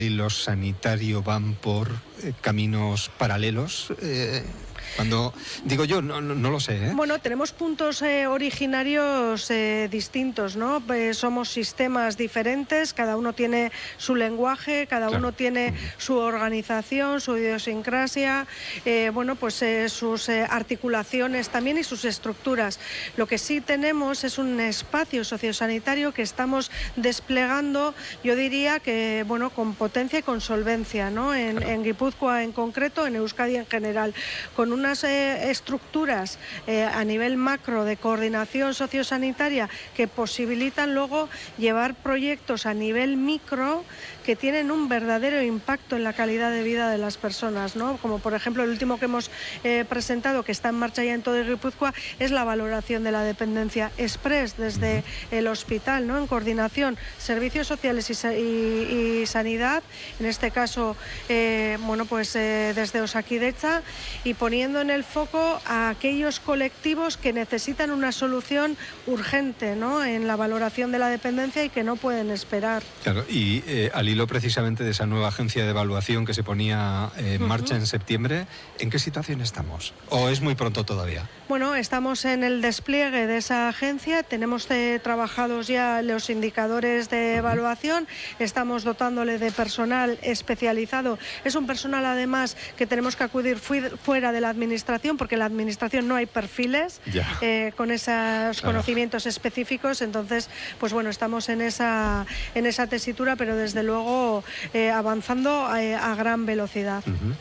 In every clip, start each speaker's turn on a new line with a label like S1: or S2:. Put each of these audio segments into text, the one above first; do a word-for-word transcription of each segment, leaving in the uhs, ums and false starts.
S1: y los sanitarios van por eh, caminos paralelos. Eh, cuando digo yo, no, no, no lo sé, ¿eh?
S2: Bueno, tenemos puntos eh, originarios eh, distintos, ¿no? Eh, somos sistemas diferentes, cada uno tiene su lenguaje, cada claro. uno tiene su organización, su idiosincrasia, eh, bueno, pues eh, sus eh, articulaciones también y sus estructuras. Lo que sí tenemos es un espacio sociosanitario que estamos desplegando, yo diría que, bueno, con potencia y con solvencia, ¿no? En, claro. en Guipúzcoa en concreto, en Euskadi en general, con unas eh, estructuras eh, a nivel macro de coordinación sociosanitaria que posibilitan luego llevar proyectos a nivel micro que tienen un verdadero impacto en la calidad de vida de las personas, ¿no? Como por ejemplo el último que hemos eh, presentado, que está en marcha ya en todo Guipúzcoa, es la valoración de la dependencia express desde el hospital, ¿no? En coordinación, servicios sociales y, y, y sanidad, en este caso, eh, bueno, pues eh, desde Osakidetza, y poniendo en el foco a aquellos colectivos que necesitan una solución urgente, ¿no? En la valoración de la dependencia y que no pueden esperar.
S1: Claro, y eh, al hilo precisamente de esa nueva agencia de evaluación que se ponía eh, en marcha uh-huh. en septiembre, ¿en qué situación estamos? ¿O es muy pronto todavía?
S2: Bueno, estamos en el despliegue de esa agencia, tenemos eh, trabajados ya los indicadores de evaluación, estamos dotándole de personal especializado. Es un personal además que tenemos que acudir fuera de la administración, porque en la administración no hay perfiles eh, con esos claro. conocimientos específicos, entonces, pues bueno, estamos en esa, en esa tesitura, pero desde luego eh, avanzando a, a gran velocidad.
S1: Uh-huh.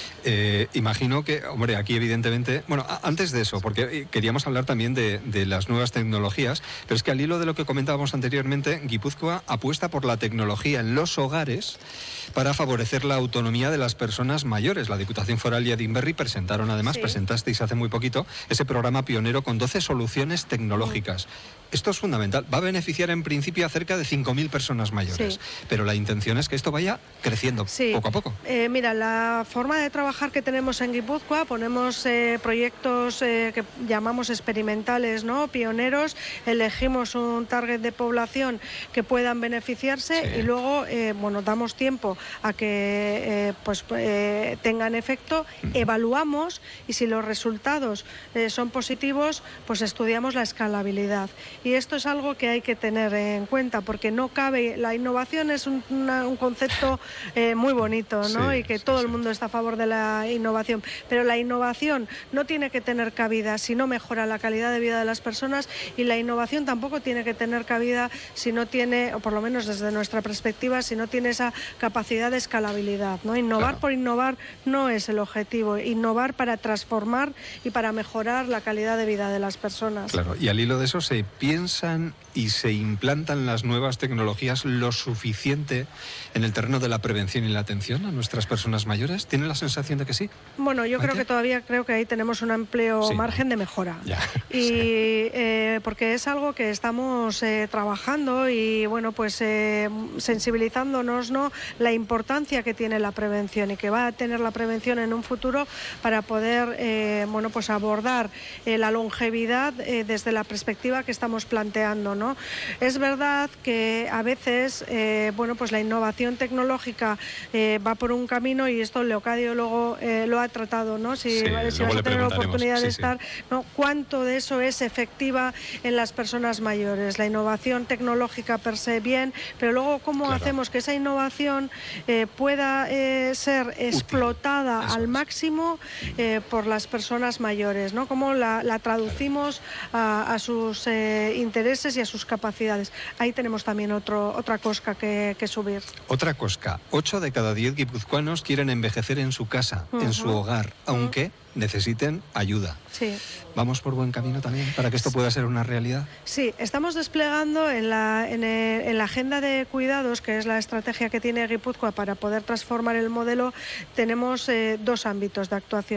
S1: Eh, imagino que, hombre, aquí evidentemente, bueno, a, antes de eso, porque queríamos hablar también de, de las nuevas tecnologías, pero es que al hilo de lo que comentábamos anteriormente, Guipúzcoa apuesta por la tecnología en los hogares para favorecer la autonomía de las personas mayores. La Diputación Foral y Edimberri presentaron además, sí. presentasteis hace muy poquito, ese programa pionero con doce soluciones tecnológicas. Mm. Esto es fundamental. Va a beneficiar en principio a cerca de cinco mil personas mayores, sí. pero la intención es que esto vaya creciendo sí. poco a poco.
S2: Eh, mira, la forma de trabajar que tenemos en Guipúzcoa, ponemos eh, proyectos eh, que llamamos experimentales, ¿no? Pioneros, elegimos un target de población que puedan beneficiarse sí. y luego, eh, bueno, damos tiempo a que eh, pues eh, tengan efecto, uh-huh. evaluamos y si los resultados eh, son positivos, pues estudiamos la escalabilidad. Y esto es algo que hay que tener en cuenta, porque no cabe, la innovación es un, una, un concepto eh, muy bonito, ¿no? Sí, y que sí, todo sí. el mundo está a favor de la innovación, pero la innovación no tiene que tener cabida si no mejora la calidad de vida de las personas, y la innovación tampoco tiene que tener cabida si no tiene, o por lo menos desde nuestra perspectiva, si no tiene esa capacidad de escalabilidad, ¿no? Innovar claro. por innovar no es el objetivo, innovar para transformar y para mejorar la calidad de vida de las personas.
S1: Claro, y al hilo de eso se piensan y se implantan las nuevas tecnologías lo suficiente en el terreno de la prevención y la atención a nuestras personas mayores. ¿Tienen la sensación de que sí?
S2: Bueno, yo ¿Maite? creo que todavía creo que ahí tenemos un amplio sí, margen de mejora.
S1: Ya,
S2: y
S1: sí.
S2: eh, porque es algo que estamos eh, trabajando y bueno, pues eh, sensibilizándonos, ¿no? La importancia que tiene la prevención y que va a tener la prevención en un futuro para poder eh, bueno, pues abordar eh, la longevidad eh, desde la perspectiva que estamos planteando, ¿no? Es verdad que a veces eh, bueno, pues la innovación tecnológica eh, va por un camino, y esto Leocadio luego eh, lo ha tratado, ¿no? Si,
S1: sí,
S2: vale, si vas a tener la oportunidad sí, de estar, sí. ¿no? ¿Cuánto de eso es efectiva en las personas mayores? La innovación tecnológica per se bien, pero luego cómo claro. hacemos que esa innovación eh, pueda eh, ser Útil. explotada eso al es. máximo eh, por las personas mayores, ¿no? Cómo la, la traducimos a, a sus eh, intereses y a sus capacidades. Ahí tenemos también otro, otra cosca que, que subir.
S1: Otra cosca. Ocho de cada diez guipuzcoanos quieren envejecer en su casa, uh-huh. en su hogar, uh-huh. aunque necesiten ayuda.
S2: Sí.
S1: ¿Vamos por buen camino también para que esto pueda ser una realidad?
S2: Sí, estamos desplegando en la, en, el, en la agenda de cuidados, que es la estrategia que tiene Guipúzcoa para poder transformar el modelo, tenemos eh, dos ámbitos de actuación.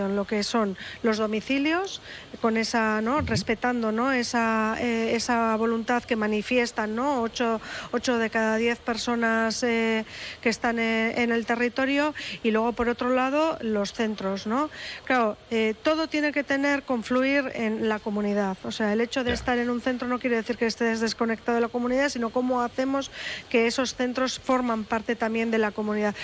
S2: organización, lo que son los domicilios, con esa, ¿no? respetando, ¿no? esa, eh, esa voluntad que manifiestan, ¿no? ocho, ocho de cada diez personas eh, que están eh, en el territorio, y luego por otro lado los centros, ¿no? Claro, eh, todo tiene que tener, confluir en la comunidad. O sea, el hecho de yeah. estar en un centro no quiere decir que estés desconectado de la comunidad, sino cómo hacemos que esos centros forman parte también de la comunidad.